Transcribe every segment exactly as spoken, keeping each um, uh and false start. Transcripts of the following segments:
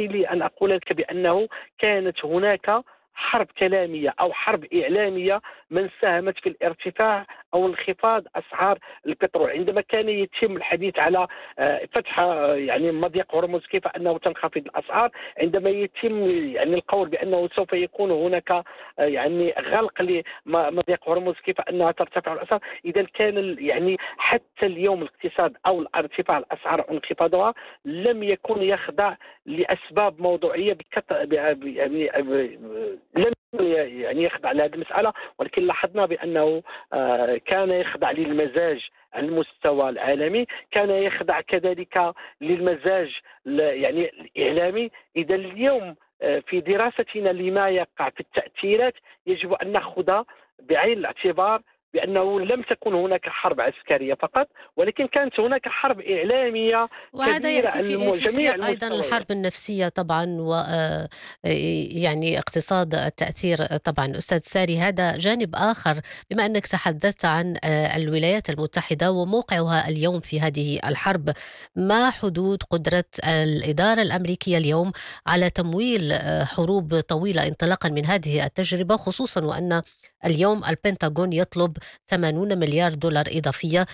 اسمحي لي أن أقول لك بأنه كانت هناك حرب كلامية أو حرب إعلامية من ساهمت في الارتفاع أو انخفاض أسعار البترول. عندما كان يتم الحديث على آه، فتح آه، يعني مضيق هرمز كيف أنه تنخفض الأسعار، عندما يتم يعني القول بأنه سوف يكون هناك آه، يعني غلق لمضيق هرمز كيف أنها ترتفع الأسعار. إذا كان ال- يعني حتى اليوم الاقتصاد أو ارتفاع الأسعار أو انخفاضها لم يكن يخضع لأسباب موضوعية بكت... ب... ب... يعني ب... لم يعني يخضع لهذه المسألة، ولكن لاحظنا بأنه آه، كان يخضع للمزاج المستوى العالمي، كان يخضع كذلك للمزاج ال- يعني الإعلامي. إذا اليوم آه، في دراستنا لما يقع في التأثيرات يجب أن نأخذ بعين الاعتبار بأنه لم تكن هناك حرب عسكرية فقط، ولكن كانت هناك حرب إعلامية وهذا كبيرة يأتي على في الم- في جميع سياق أيضا المستويات. الحرب النفسية طبعا، و آه، يعني اقتصاد التأثير طبعا. أستاذ ساري، هذا جانب آخر. بما أنك تحدثت عن آه، الولايات المتحدة وموقعها اليوم في هذه الحرب، ما حدود قدرة الإدارة الأمريكية اليوم على تمويل آه، حروب طويلة انطلاقا من هذه التجربة، خصوصا وأن اليوم البنتاغون يطلب ثمانون مليار دولار إضافية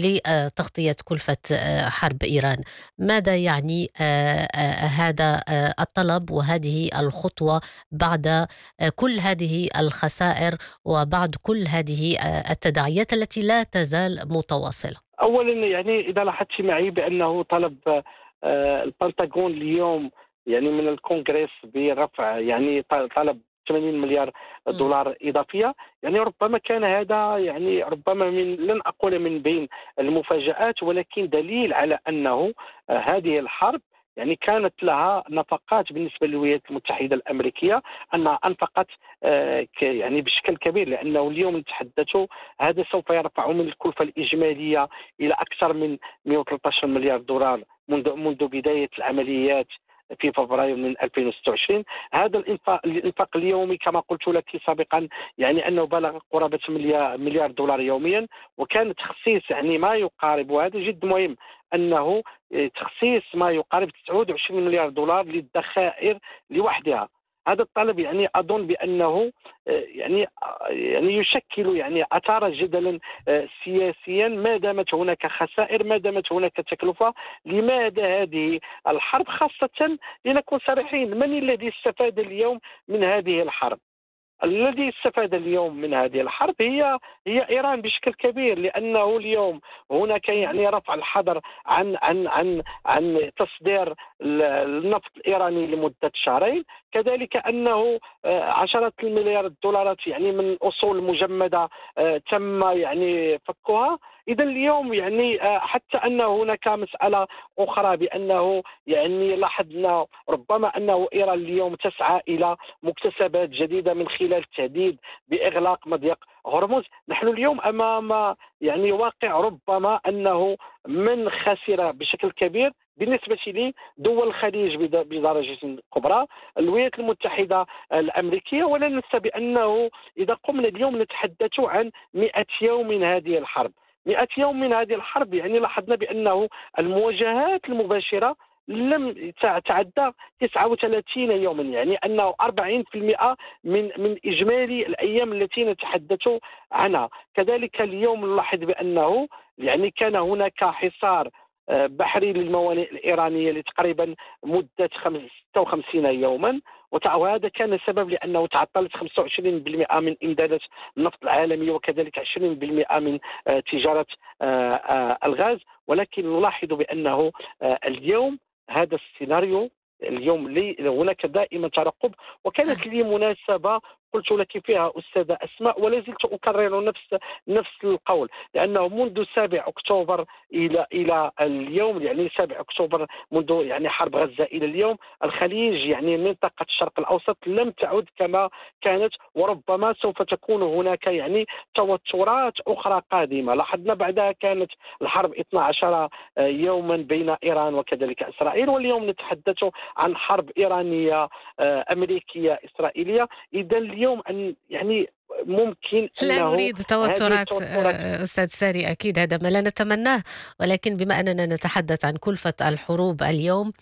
لتغطية كلفة آه، حرب إيران. ماذا يعني آه، آه، هذا آه، الطلب وهذه الخطوة بعد آه، كل هذه الخسائر وبعد كل هذه آه، التداعيات التي لا تزال متواصلة؟ اولا يعني اذا لاحظت معي بانه طلب آه، البنتاغون اليوم يعني من الكونغرس برفع يعني ط- طلب ثمانين مليار مم. دولار اضافيه، يعني ربما كان هذا يعني ربما من لن اقول من بين المفاجآت، ولكن دليل على انه آه، هذه الحرب يعني كانت لها نفقات بالنسبه للولايات المتحده الامريكيه، انها انفقت آه، ك- يعني بشكل كبير، لانه اليوم نتحدث هذا سوف يرفع من الكلفه الاجماليه الى اكثر من مئة وثلاثة عشر مليار دولار منذ منذ بدايه العمليات في فبراير من ألفين وستة وعشرين. هذا الانفاق الانفاق اليومي كما قلت لك سابقا يعني انه بلغ قرابه مليار مليار دولار يوميا، وكان تخصيص يعني ما يقارب، وهذا جد مهم، انه تخصيص ما يقارب تسعة وعشرين مليار دولار للذخائر لوحدها. هذا الطلب يعني اظن بانه آه، يعني آه، يعني يشكل يعني اثار جدلا آه، سياسيا. ما دامت هناك خسائر، ما دامت هناك تكلفه، لماذا هذه الحرب؟ خاصه لنكون صريحين، من الذي استفاد اليوم من هذه الحرب؟ الذي استفاد اليوم من هذه الحرب هي هي ايران بشكل كبير، لانه اليوم هناك مهم. يعني رفع الحظر عن عن عن عن تصدير ال- النفط الايراني لمده شهرين، كذلك انه آه، عشرات المليارات الدولارات يعني من الاصول المجمده آه، تم يعني فكها. اذا اليوم يعني آه، حتى ان هناك مساله اخرى بانه يعني لاحظنا ربما انه ايران اليوم تسعى الى مكتسبات جديده من خلال التهديد باغلاق مضيق هرمز. نحن اليوم امام يعني واقع ربما انه من خسر بشكل كبير بالنسبه لي دول الخليج بد- بدرجه كبرى الولايات المتحده الامريكيه. ولا ننسى بانه اذا قمنا اليوم نتحدث عن مئة يوم من هذه الحرب، مئة يوم من هذه الحرب، يعني لاحظنا بانه المواجهات المباشره لم تعدى تسعة وثلاثين يوما، يعني انه أربعين بالمئة من من اجمالي الايام التي نتحدث عنها. كذلك اليوم نلاحظ بانه يعني كان هناك حصار آه، بحري للموانئ الايرانيه لتقريبا مده خمس- ستة وخمسين يوما، وتع- وهذا كان السبب لانه تعطلت خمسة وعشرين بالمئة من امدادات النفط العالمي، وكذلك عشرين بالمئة من آه، تجاره آه، آه، الغاز. ولكن نلاحظ بانه آه، اليوم هذا السيناريو اليوم لي هناك دائما ترقب. وكانت لي مناسبة قلت لك فيها أستاذة أسماء، ولا زلت أكرر نفس نفس القول، لأنه منذ سابع أكتوبر إلى إلى اليوم، يعني سابع أكتوبر منذ يعني حرب غزة إلى اليوم، الخليج يعني منطقة الشرق الأوسط لم تعد كما كانت، وربما سوف تكون هناك يعني توترات أخرى قادمة. لاحظنا بعدها كانت الحرب اثنا عشر يوما بين إيران وكذلك إسرائيل، واليوم نتحدث عن حرب إيرانية آه، أمريكية إسرائيلية. إذا اليوم أن يعني ممكن لا أنه نريد هذه توترات التوترات. آه، أستاذ ساري، أكيد هذا ما لا نتمناه. ولكن بما أننا نتحدث عن كلفة الحروب اليوم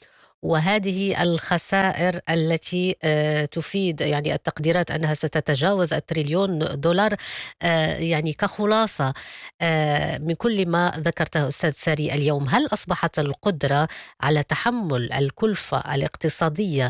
وهذه الخسائر التي آه، تفيد يعني التقديرات أنها ستتجاوز التريليون دولار. آه، يعني كخلاصة آه، من كل ما ذكرته أستاذ ساري اليوم، هل أصبحت القدرة على تحمل الكلفة الاقتصادية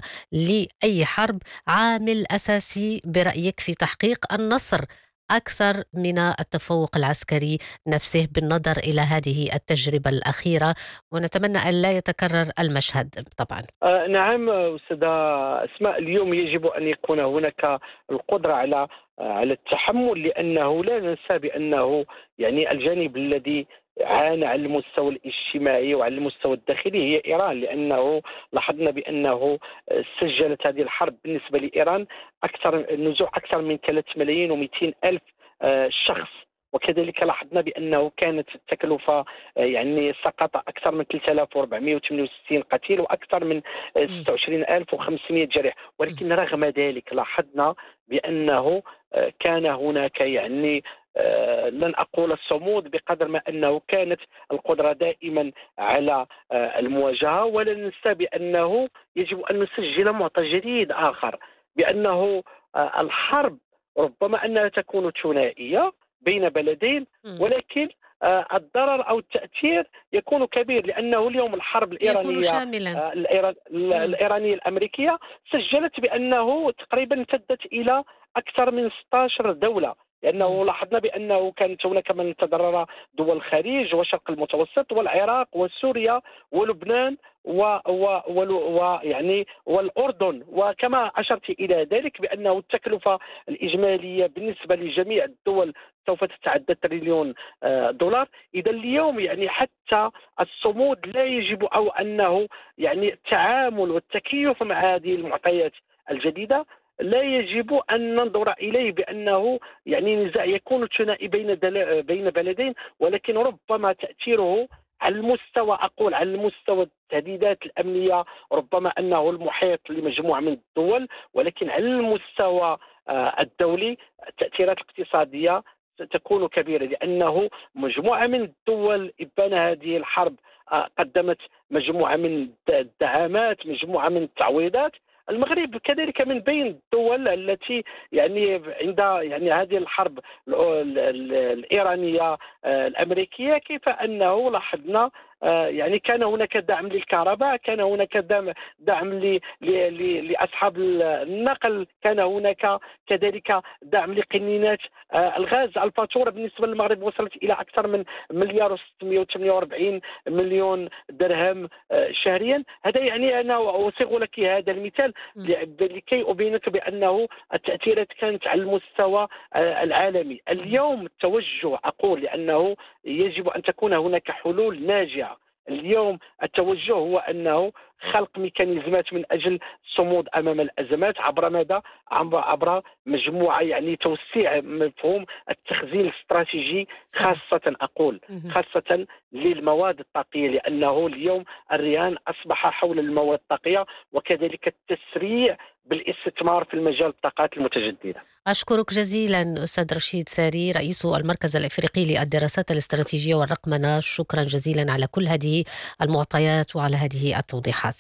لأي حرب عامل أساسي برأيك في تحقيق النصر أكثر من التفوق العسكري نفسه، بالنظر إلى هذه التجربة الأخيرة، ونتمنى أن لا يتكرر المشهد طبعا. آه، نعم أستاذة أسماء، اليوم يجب أن يكون هناك القدرة على آه، على التحمل، لأنه لا ننسى بأنه يعني الجانب الذي عانى على المستوى الاجتماعي وعلى المستوى الداخلي هي إيران، لأنه لاحظنا بأنه آه، سجلت هذه الحرب بالنسبة لإيران أكثر نزوح أكثر من ثلاثة ملايين ومئتين ألف آه، شخص. وكذلك لاحظنا بأنه كانت التكلفة آه، يعني سقط أكثر من ثلاثة آلاف وأربعمائة وثمانية وستين قتيل وأكثر من آه، مم. ستة وعشرين ألف وخمسمائة جريح. ولكن رغم ذلك لاحظنا بأنه آه، كان هناك يعني آه، لن أقول الصمود بقدر ما أنه كانت القدرة دائما على آه، المواجهة. ولا ننسى بأنه يجب أن نسجل معطى جديد آخر، بأنه آه، الحرب ربما أنها تكون ثنائية بين بلدين، مم. ولكن آه، الضرر أو التأثير يكون كبير، لأنه اليوم الحرب يكون الإيرانية شاملا. آه، الإيران- مم. الإيرانية الأمريكية سجلت بأنه تقريبا امتدت إلى أكثر من ستة عشر دولة، مم. لأنه لاحظنا بأنه كانت هناك من تضرر دول الخليج والشرق المتوسط والعراق وسوريا ولبنان و و و ويعني والأردن. وكما أشرت إلى ذلك بأنه التكلفة الإجمالية بالنسبة لجميع الدول سوف تتعدى تريليون آه، دولار. إذا اليوم يعني حتى الصمود لا يجب، أو أنه يعني التعامل والتكيف مع هذه المعطيات الجديدة لا يجب أن ننظر إليه بأنه يعني نزاع يكون ثنائي بين دل- بين بلدين، ولكن ربما تأثيره على المستوى، أقول على المستوى التهديدات الأمنية ربما أنه المحيط لمجموعة من الدول، ولكن على المستوى آه، الدولي التأثيرات الاقتصادية ستكون كبيرة، لأنه مجموعة من الدول إبان هذه الحرب آه، قدمت مجموعة من الدعامات، مجموعة من التعويضات. المغرب كذلك من بين الدول التي يعني عند يعني هذه الحرب ال- ال- الإيرانية آه، الأمريكية، كيف أنه لاحظنا آه، يعني كان هناك دعم للكهرباء، كان هناك دعم دعم ل- ل- ل- لأصحاب النقل، كان هناك كذلك دعم لقنينات آه، الغاز. الفاتورة بالنسبة للمغرب وصلت إلى أكثر من مليار وستمائة وثمانية وأربعين مليون درهم آه، شهريا. هذا يعني أنا أصيغ لك هذا المثال مم. لكي أبينك بأنه التأثيرات كانت على المستوى آه، العالمي. مم. اليوم التوجه، أقول لأنه يجب أن تكون هناك حلول ناجعة. اليوم التوجه هو أنه خلق ميكانيزمات من أجل الصمود أمام الأزمات. عبر ماذا؟ عبر عبر مجموعة يعني توسيع مفهوم التخزين الاستراتيجي، صحيح. خاصة أقول مم. خاصة للمواد الطاقية، لأنه اليوم الرهان أصبح حول المواد الطاقية، وكذلك التسريع بالاستثمار في المجال الطاقات المتجددة. أشكرك جزيلا أستاذ رشيد ساري، رئيس المركز الإفريقي للدراسات الاستراتيجية والرقمنة. شكرا جزيلا على كل هذه المعطيات وعلى هذه التوضيحات.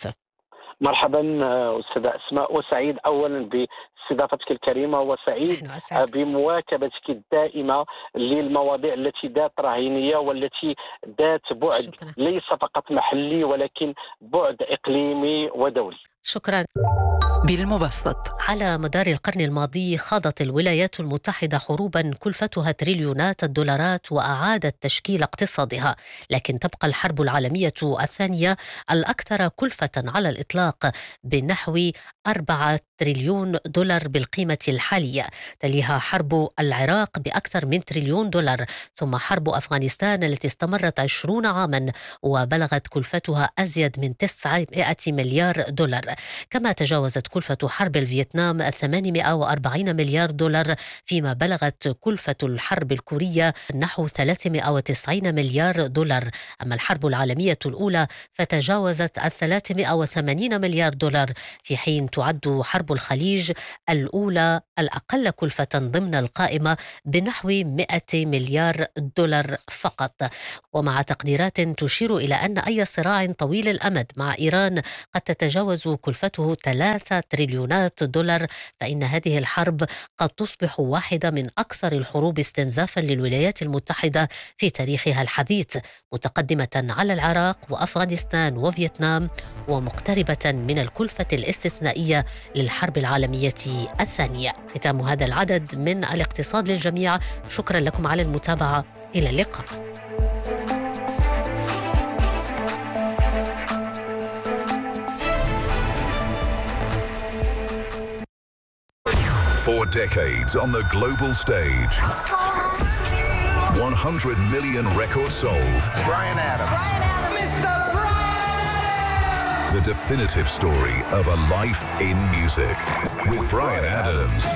مرحبا آه، أستاذة أسماء، وسعيد أولا باستضافتك الكريمة، وسعيد نحن آه، أسعد. بمواكبتك الدائمة للمواضيع التي ذات رهينية والتي ذات بعد شكرا. ليس فقط محلي ولكن بعد إقليمي ودولي. شكرا. بالمبسط. على مدار القرن الماضي خاضت الولايات المتحدة حروبا كلفتها تريليونات الدولارات وأعادت تشكيل اقتصادها، لكن تبقى الحرب العالمية الثانية الأكثر كلفة على الإطلاق بنحو أربعة تريليون دولار بالقيمة الحالية، تليها حرب العراق بأكثر من تريليون دولار، ثم حرب أفغانستان التي استمرت عشرون عاما وبلغت كلفتها أزيد من تسعمائة مليار دولار. كما تجاوزت كلفة حرب الفيتنام ثمانمائة وأربعين مليار دولار، فيما بلغت كلفة الحرب الكورية نحو ثلاثمائة وتسعين مليار دولار. أما الحرب العالمية الأولى فتجاوزت ثلاثمائة وثمانين مليار دولار، في حين تعد حرب الخليج الأولى الأقل كلفة ضمن القائمة بنحو مائة مليار دولار فقط. ومع تقديرات تشير إلى أن أي صراع طويل الأمد مع إيران قد تتجاوز كلفته ثلاثة تريليونات دولار، فإن هذه الحرب قد تصبح واحدة من أكثر الحروب استنزافا للولايات المتحدة في تاريخها الحديث، متقدمة على العراق وأفغانستان وفيتنام، ومقتربة من الكلفة الاستثنائية للحرب العالمية الثانية. ختام هذا العدد من الاقتصاد للجميع. شكرا لكم على المتابعة. إلى اللقاء. For decades on the global stage, one hundred million records sold. Bryan Adams. Bryan Adams. Mister Bryan! The definitive story of a life in music with Bryan Adams.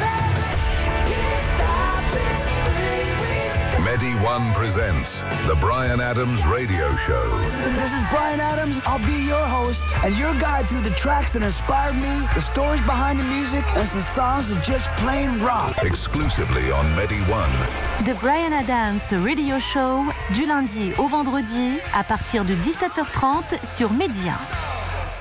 Medi One presents the Bryan Adams Radio Show. This is Bryan Adams. I'll be your host and your guide through the tracks that inspired me, the stories behind the music, and some songs that just plain rock. Exclusively on Medi One. The Bryan Adams Radio Show, du lundi au vendredi à partir de dix-sept heures trente sur Medi un.